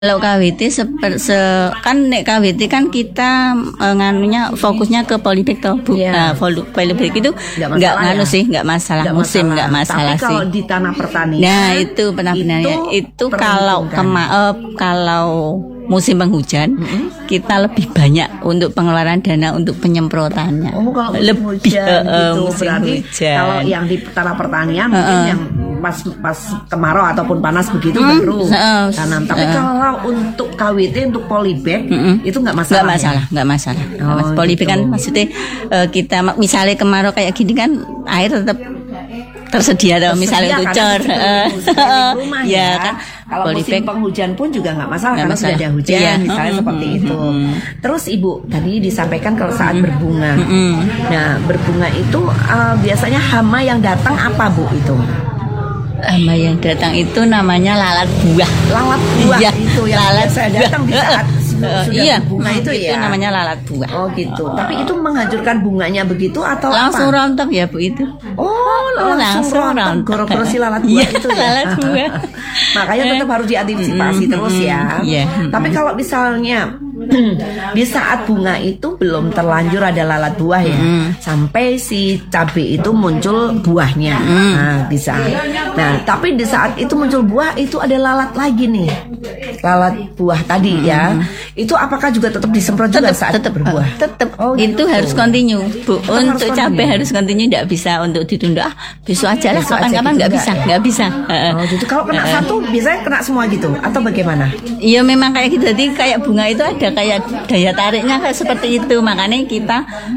Kalau KWT kan nek KWT kan kita nganunya fokusnya ke polybag toh Bu. Yeah. Polybag itu enggak nganu sih, enggak masalah musim, enggak masalah sih. Tapi kalau di tanah pertanian, nah itu penampilannya itu kalau musim penghujan kita lebih banyak untuk pengeluaran dana untuk penyemprotannya. Oh, kalau lebih hujan gitu musim berarti hujan. Kalau yang di tanah pertanian mungkin yang pas kemarau ataupun panas begitu baru tanam. Tapi kalau untuk KWT untuk polybag itu nggak masalah. Nggak masalah. Oh, polybag gitu. kan maksudnya kita misalnya kemarau kayak gini kan air tetap tersedia atau misalnya untuk cor rumah ya kan. Kalau musim penghujan pun juga nggak masalah karena sudah ada hujan iya. misalnya seperti itu. Terus Ibu tadi disampaikan kalau saat berbunga. Nah berbunga itu biasanya hama yang datang apa Bu itu? Hama yang datang itu namanya lalat buah. Lalat buah iya, itu yang lalat biasa datang di saat sudah iya, berbunga itu ya. Itu namanya lalat buah. Oh gitu. Tapi itu menghancurkan bunganya begitu atau langsung apa? rontok ya Bu itu. Oh, langsung rontok gara-gara si lalat buah itu ya. Lalat buah. Makanya tetap harus diantisipasi terus ya. Tapi kalau misalnya di saat bunga itu belum terlanjur ada lalat buah ya, sampai si cabai itu muncul buahnya, nah bisa. Nah tapi di saat itu muncul buah itu ada lalat lagi nih, lalat buah tadi ya, itu apakah juga tetap disemprot juga saat tetap berbuah? Tetap. Oh, itu gitu. harus continue Bu. Tetap untuk cabai harus continue, tidak bisa untuk ditunda. Besok aja lah, kapan-kapan nggak bisa. Oh gitu. Kalau kena satu biasanya kena semua gitu atau bagaimana? Iya memang kayak gitu. Jadi kayak bunga itu ada kayak daya tariknya kayak seperti itu. Makanya kita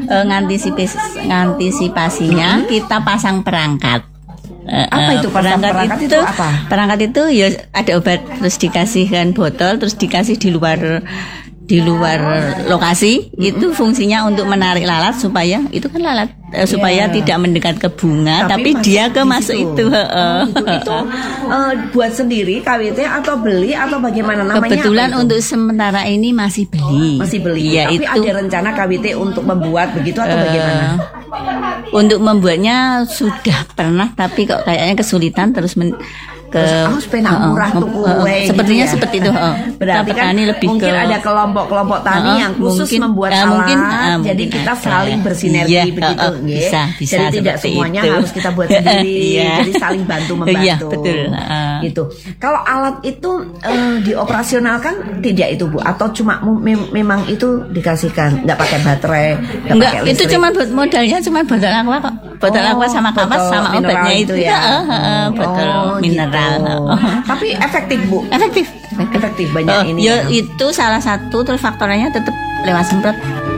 ngantisipasinya kita pasang perangkat. Apa itu perangkat itu apa? Perangkat itu ya ada obat terus dikasihkan botol terus dikasih di luar lokasi. Itu fungsinya untuk menarik lalat supaya itu kan lalat supaya tidak mendekat ke bunga tapi dia ke masuk itu. Itu buat sendiri KWT atau beli atau bagaimana namanya? Kebetulan untuk sementara ini masih beli. Ya, tapi itu ada rencana KWT untuk membuat begitu atau bagaimana? Untuk membuatnya sudah pernah tapi kok kayaknya kesulitan terus murah tuh kue sepertinya gitu ya? Seperti itu. Berarti kan lebih mungkin ada kelompok-kelompok tani yang khusus membuat alat, jadi kita saling bersinergi begitu, bisa, jadi tidak semuanya itu harus kita buat sendiri, jadi saling bantu membantu. Iya, betul. Gitu. Kalau alat itu dioperasionalkan tidak itu Bu, atau cuma memang itu dikasihkan nggak pakai baterai, nggak pakai listrik? Itu cuma modalnya cuma botol aqua kok, botol aqua sama kapas sama obatnya itu ya, botol mineral. Tapi efektif Bu. Efektif Efektif banyak ini. Ya itu salah satu terus faktornya tetap lewat semprot.